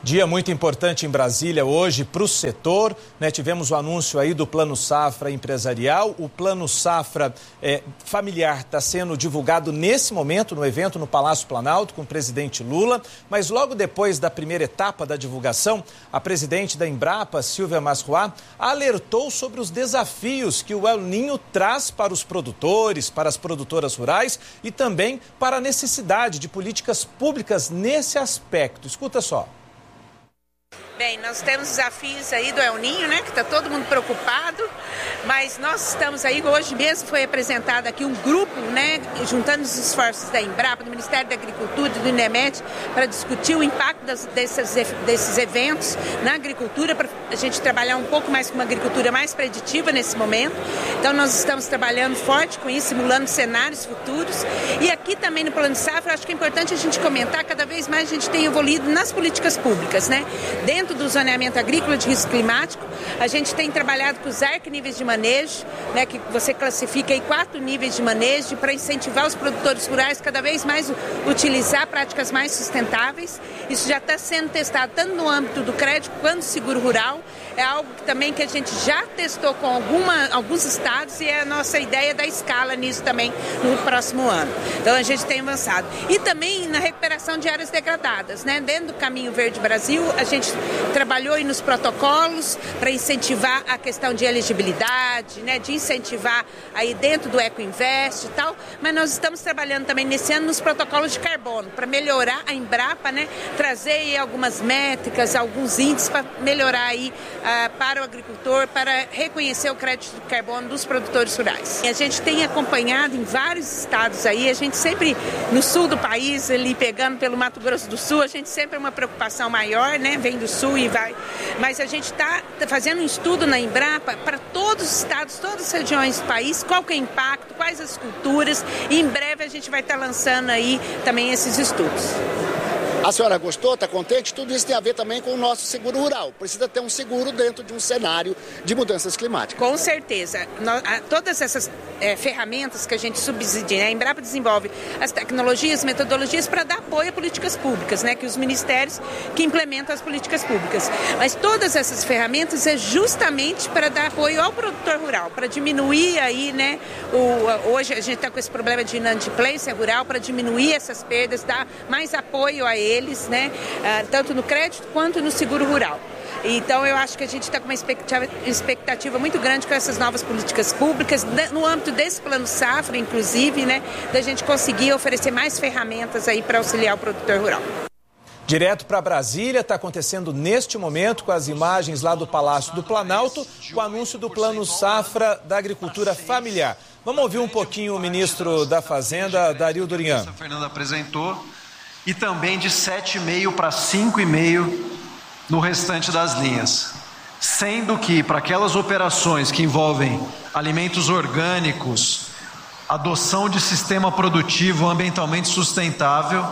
Dia muito importante em Brasília hoje para o setor, né? Tivemos o anúncio aí do Plano Safra Empresarial. O Plano Safra Familiar está sendo divulgado nesse momento no evento no Palácio Planalto com o presidente Lula. Mas logo depois da primeira etapa da divulgação, a presidente da Embrapa, Silvia Masruá, alertou sobre os desafios que o El Niño traz para os produtores, para as produtoras rurais e também para a necessidade de políticas públicas nesse aspecto. Escuta só. Bem, nós temos desafios aí do El Niño, né, que está todo mundo preocupado, mas nós estamos aí, hoje mesmo foi apresentado aqui um grupo, né, juntando os esforços da Embrapa, do Ministério da Agricultura e do INEMET, para discutir o impacto desses eventos na agricultura, para a gente trabalhar um pouco mais com uma agricultura mais preditiva nesse momento. Então nós estamos trabalhando forte com isso, simulando cenários futuros. E aqui também no Plano Safra, acho que é importante a gente comentar, cada vez mais a gente tem evoluído nas políticas públicas, né? Dentro do zoneamento agrícola de risco climático, a gente tem trabalhado com os níveis de manejo, né, que você classifica aí 4 níveis de manejo para incentivar os produtores rurais cada vez mais utilizar práticas mais sustentáveis. Isso já está sendo testado tanto no âmbito do crédito quanto do seguro rural. É algo também que a gente já testou com alguns estados e é a nossa ideia da escala nisso também no próximo ano. Então a gente tem avançado. E também na recuperação de áreas degradadas, né? Dentro do Caminho Verde Brasil, a gente trabalhou aí nos protocolos para incentivar a questão de elegibilidade, né? De incentivar aí dentro do Ecoinvest e tal, mas nós estamos trabalhando também nesse ano nos protocolos de carbono para melhorar a Embrapa, né? Trazer aí algumas métricas, alguns índices para melhorar aí para o agricultor, para reconhecer o crédito de carbono dos produtores rurais. E a gente tem acompanhado em vários estados aí, a gente sempre no sul do país, ali pegando pelo Mato Grosso do Sul, a gente sempre é uma preocupação maior, né? Vem do sul e vai. Mas a gente está fazendo um estudo na Embrapa para todos os estados, todas as regiões do país, qual que é o impacto, quais as culturas, e em breve a gente vai estar lançando aí também esses estudos. A senhora gostou? Está contente? Tudo isso tem a ver também com o nosso seguro rural. Precisa ter um seguro dentro de um cenário de mudanças climáticas. Com certeza. Todas essas ferramentas que a gente subsidia, a Embrapa desenvolve as tecnologias, metodologias para dar apoio a políticas públicas, né? Que os ministérios que implementam as políticas públicas. Mas todas essas ferramentas é justamente para dar apoio ao produtor rural, para diminuir aí, né? Hoje a gente está com esse problema de inadimplência rural, para diminuir essas perdas, dar mais apoio a eles, né? Tanto no crédito quanto no seguro rural. Então eu acho que a gente está com uma expectativa muito grande com essas novas políticas públicas, no âmbito desse Plano Safra, inclusive, né? Da gente conseguir oferecer mais ferramentas aí para auxiliar o produtor rural. Direto para Brasília, está acontecendo neste momento com as imagens lá do Palácio do Planalto, com o anúncio do Plano Safra da Agricultura Familiar. Vamos ouvir um pouquinho o ministro da Fazenda, Dario Durian. A Fernanda apresentou. E também de 7,5 para 5,5 no restante das linhas. Sendo que, para aquelas operações que envolvem alimentos orgânicos, adoção de sistema produtivo ambientalmente sustentável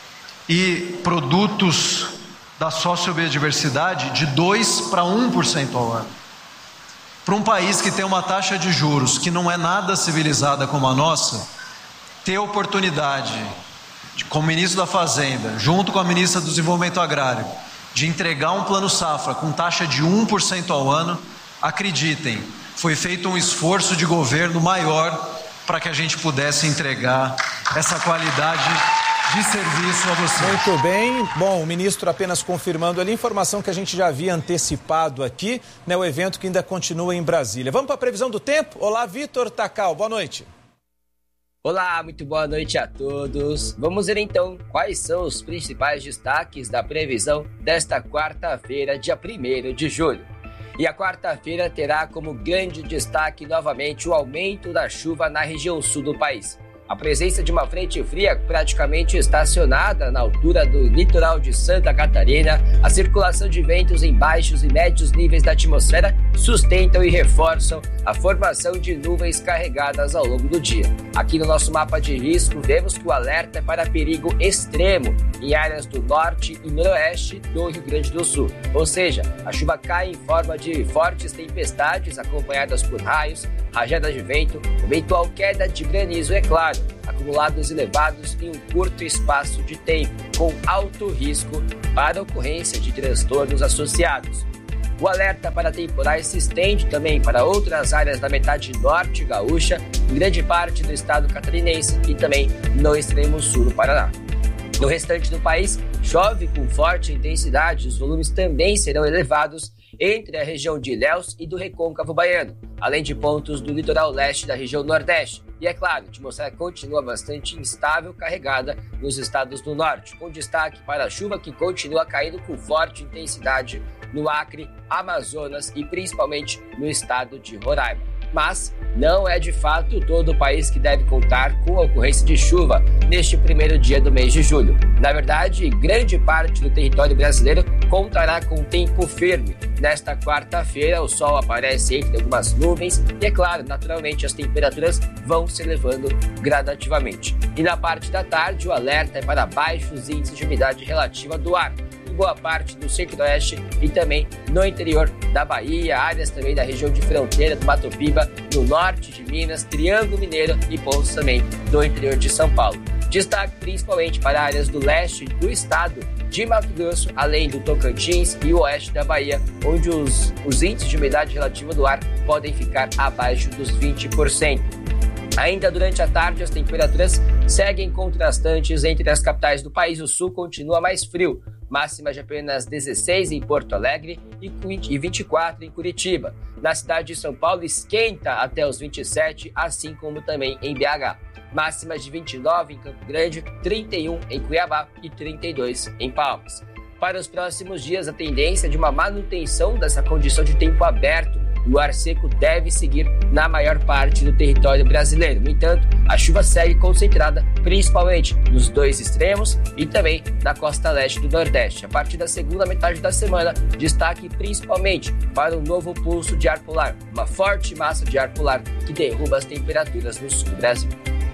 e produtos da sociobiodiversidade, de 2% para 1% ao ano. Para um país que tem uma taxa de juros que não é nada civilizada como a nossa, ter a oportunidade, como ministro da Fazenda, junto com a ministra do Desenvolvimento Agrário, de entregar um Plano Safra com taxa de 1% ao ano, acreditem, foi feito um esforço de governo maior para que a gente pudesse entregar essa qualidade de serviço a vocês. Muito bem. Bom, o ministro apenas confirmando ali, informação que a gente já havia antecipado aqui, né, o evento que ainda continua em Brasília. Vamos para a previsão do tempo? Olá, Vitor Tacal, boa noite. Olá, muito boa noite a todos. Vamos ver então quais são os principais destaques da previsão desta quarta-feira, dia 1º de julho. E a quarta-feira terá como grande destaque novamente o aumento da chuva na região sul do país. A presença de uma frente fria praticamente estacionada na altura do litoral de Santa Catarina, a circulação de ventos em baixos e médios níveis da atmosfera sustentam e reforçam a formação de nuvens carregadas ao longo do dia. Aqui no nosso mapa de risco, vemos que o alerta é para perigo extremo em áreas do norte e noroeste do Rio Grande do Sul. Ou seja, a chuva cai em forma de fortes tempestades acompanhadas por raios, rajadas de vento, eventual queda de granizo, é claro, acumulados elevados em um curto espaço de tempo, com alto risco para ocorrência de transtornos associados. O alerta para temporais se estende também para outras áreas da metade norte gaúcha, em grande parte do estado catarinense e também no extremo sul do Paraná. No restante do país, chove com forte intensidade, os volumes também serão elevados entre a região de Ilhéus e do Recôncavo Baiano, além de pontos do litoral leste da região nordeste. E é claro, a atmosfera continua bastante instável, carregada nos estados do norte, com destaque para a chuva que continua caindo com forte intensidade no Acre, Amazonas e principalmente no estado de Roraima. Mas não é de fato todo o país que deve contar com a ocorrência de chuva neste primeiro dia do mês de julho. Na verdade, grande parte do território brasileiro contará com tempo firme. Nesta quarta-feira, o sol aparece entre algumas nuvens e, é claro, naturalmente as temperaturas vão se elevando gradativamente. E na parte da tarde, o alerta é para baixos índices de umidade relativa do ar, boa parte do centro-oeste e também no interior da Bahia, áreas também da região de fronteira do Mato Piba, no norte de Minas, Triângulo Mineiro e pontos também do interior de São Paulo. Destaque principalmente para áreas do leste do estado de Mato Grosso, além do Tocantins e o oeste da Bahia, onde os índices de umidade relativa do ar podem ficar abaixo dos 20%. Ainda durante a tarde, as temperaturas seguem contrastantes entre as capitais do país. O sul continua mais frio, máxima de apenas 16 em Porto Alegre e 24 em Curitiba. Na cidade de São Paulo, esquenta até os 27, assim como também em BH. Máxima de 29 em Campo Grande, 31 em Cuiabá e 32 em Palmas. Para os próximos dias, a tendência é de uma manutenção dessa condição de tempo aberto. O ar seco deve seguir na maior parte do território brasileiro. No entanto, a chuva segue concentrada principalmente nos dois extremos e também na costa leste do Nordeste. A partir da segunda metade da semana, destaque principalmente para um novo pulso de ar polar, uma forte massa de ar polar que derruba as temperaturas no sul do Brasil.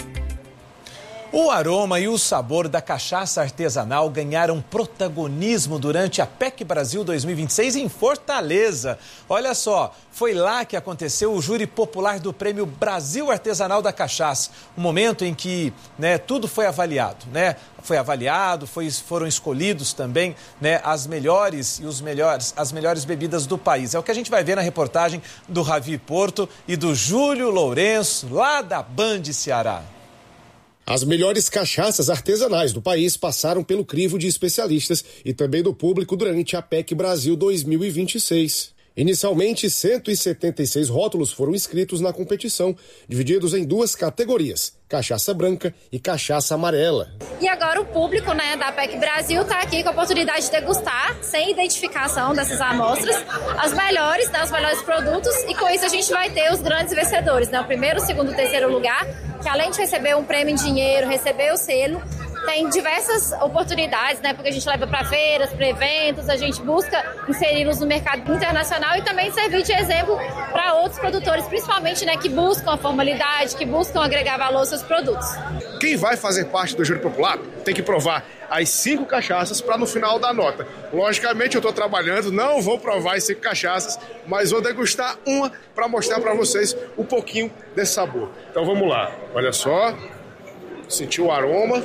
O aroma e o sabor da cachaça artesanal ganharam protagonismo durante a PEC Brasil 2026 em Fortaleza. Olha só, foi lá que aconteceu o júri popular do Prêmio Brasil Artesanal da Cachaça. Um momento em que tudo foi avaliado, foram escolhidos também as melhores bebidas do país. É o que a gente vai ver na reportagem do Ravi Porto e do Júlio Lourenço, lá da Band Ceará. As melhores cachaças artesanais do país passaram pelo crivo de especialistas e também do público durante a PEC Brasil 2026. Inicialmente, 176 rótulos foram inscritos na competição, divididos em duas categorias, cachaça branca e cachaça amarela. E agora o público da PEC Brasil está aqui com a oportunidade de degustar, sem identificação dessas amostras, os melhores produtos, e com isso a gente vai ter os grandes vencedores, o primeiro, segundo e terceiro lugar, que além de receber um prêmio em dinheiro, receber o selo, tem diversas oportunidades, porque a gente leva para feiras, para eventos, a gente busca inseri-los no mercado internacional e também servir de exemplo para outros produtores, principalmente que buscam a formalidade, que buscam agregar valor aos seus produtos. Quem vai fazer parte do júri popular tem que provar as 5 cachaças para no final dar nota. Logicamente eu estou trabalhando, não vou provar as 5 cachaças, mas vou degustar uma para mostrar para vocês um pouquinho desse sabor. Então vamos lá, olha só, sentiu o aroma.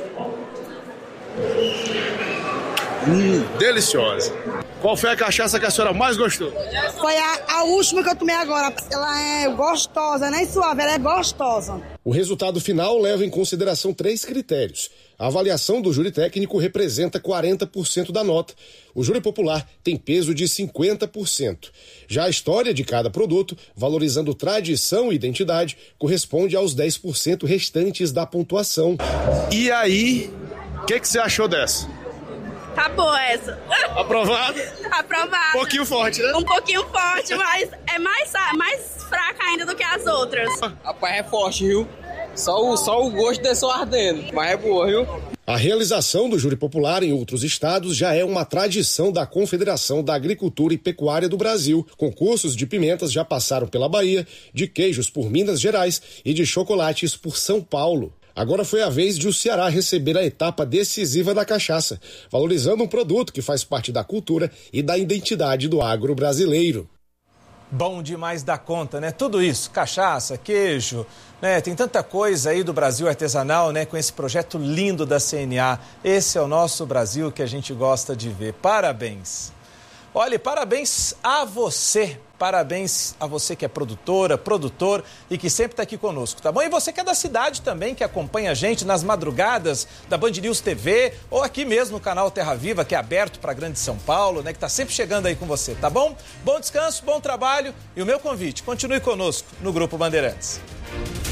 Deliciosa. Qual foi a cachaça que a senhora mais gostou? Foi a última que eu tomei agora. Ela é gostosa, nem suave, ela é gostosa. O resultado final leva em consideração 3 critérios. A avaliação do júri técnico representa 40% da nota. O júri popular tem peso de 50%. Já a história de cada produto, valorizando tradição e identidade, corresponde aos 10% restantes da pontuação. E aí, o que você achou dessa? Tá boa essa. Aprovado? Aprovado. Um pouquinho forte, né? Um pouquinho forte, mas é mais fraca ainda do que as outras. Rapaz, é forte, viu? Só o gosto deixou ardendo, mas é boa, viu? A realização do júri popular em outros estados já é uma tradição da Confederação da Agricultura e Pecuária do Brasil. Concursos de pimentas já passaram pela Bahia, de queijos por Minas Gerais e de chocolates por São Paulo. Agora foi a vez de o Ceará receber a etapa decisiva da cachaça, valorizando um produto que faz parte da cultura e da identidade do agro brasileiro. Bom demais da conta, né? Tudo isso, cachaça, queijo, né? Tem tanta coisa aí do Brasil artesanal, né? Com esse projeto lindo da CNA. Esse é o nosso Brasil que a gente gosta de ver. Parabéns. Olha, parabéns a você. Parabéns a você que é produtora, produtor e que sempre está aqui conosco, tá bom? E você que é da cidade também, que acompanha a gente nas madrugadas da Band News TV ou aqui mesmo no canal Terra Viva, que é aberto para a Grande São Paulo, né? Que está sempre chegando aí com você, tá bom? Bom descanso, bom trabalho e o meu convite, continue conosco no Grupo Bandeirantes.